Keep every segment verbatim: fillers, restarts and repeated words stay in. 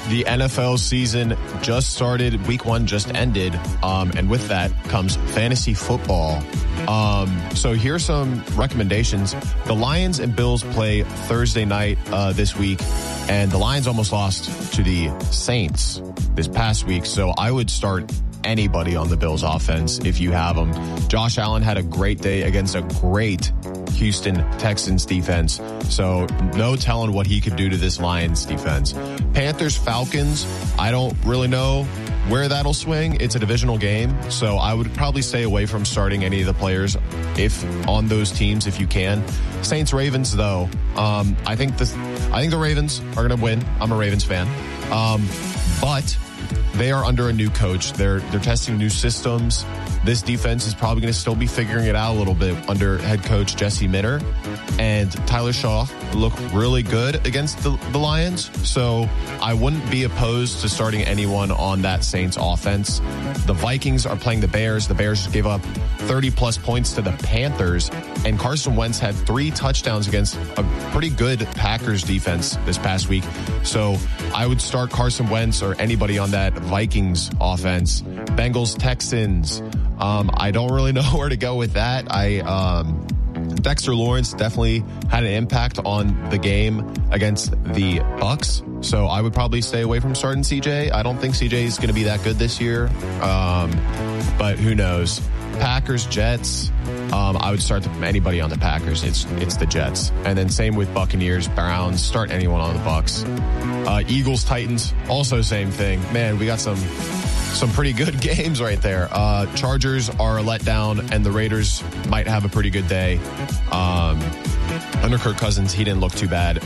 the N F L season just started. Week one just ended. Um, and with that comes fantasy football. Um, so here's some recommendations. The Lions and Bills play Thursday night uh, this week, and the Lions almost lost to the Saints this past week. So I would start anybody on the Bills offense if you have them. Josh Allen had a great day against a great Houston Texans defense. So no telling what he could do to this Lions defense. Panthers, Falcons, I don't really know where that'll swing. It's a divisional game, so I would probably stay away from starting any of the players if on those teams if you can. Saints, Ravens, though, um, I think the I think the Ravens are going to win. I'm a Ravens fan, um, but they are under a new coach. They're they're testing new systems. This defense is probably going to still be figuring it out a little bit under head coach Jesse Minter. And Tyler Shaw looked really good against the, the Lions. So I wouldn't be opposed to starting anyone on that Saints offense. The Vikings are playing the Bears. The Bears gave up thirty plus points to the Panthers. And Carson Wentz had three touchdowns against a pretty good Packers defense this past week. So I would start Carson Wentz or anybody on that Vikings offense. Bengals, Texans. Um, I don't really know where to go with that. I, um, Dexter Lawrence definitely had an impact on the game against the Bucks. So I would probably stay away from starting C J. I don't think C J is going to be that good this year. Um, but who knows? Packers, Jets. Um, I would start the, anybody on the Packers. It's it's the Jets. And then same with Buccaneers, Browns. Start anyone on the Bucks. Uh, Eagles, Titans. Also same thing. Man, we got some some pretty good games right there. Uh, Chargers are a letdown, and the Raiders might have a pretty good day. Um, under Kirk Cousins, he didn't look too bad.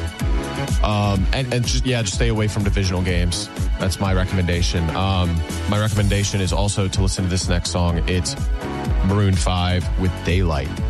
Um, and, and just, yeah, just stay away from divisional games. That's my recommendation. Um, my recommendation is also to listen to this next song. It's Maroon five with Daylight.